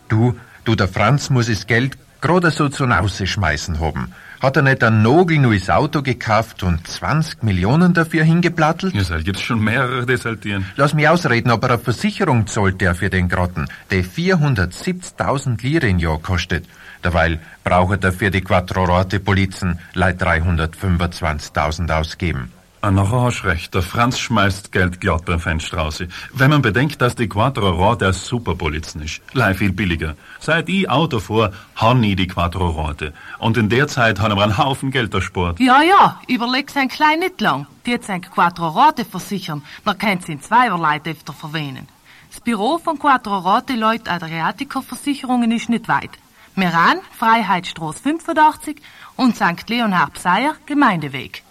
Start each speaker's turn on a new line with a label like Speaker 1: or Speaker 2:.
Speaker 1: Du, der Franz muss das Geld gerade so zum Rausschmeißen haben. Hat er nicht ein nagelneues Auto gekauft und 20 Millionen dafür hingeplattelt?
Speaker 2: Ja, da gibt's schon mehrere desaltieren.
Speaker 1: Lass mich ausreden, aber eine Versicherung zahlt der für den Grotten, die 470.000 Lire im Jahr kostet. Derweil braucht er für die Quattro-Rote-Polizen leid 325.000 ausgeben.
Speaker 2: Nachher hast recht, der Franz schmeißt Geld glatt beim Fenster raus. Wenn man bedenkt, dass die Quattro-Rote der Superpolizen ist. Leih viel billiger. Seit ich Auto fuhr, han ich die Quattro-Rote. Und in der Zeit haben wir einen Haufen Geld erspart.
Speaker 3: Ja, überleg's ein klein nicht lang. Die jetzt ein Quattro-Rote versichern, man kann sie in zweierlei öfter verwähnen. Das Büro von Quattro-Rote Leute Adriatico-Versicherungen ist nicht weit. Meran, Freiheitsstraße 85 und St. Leonhard Pseier, Gemeindeweg.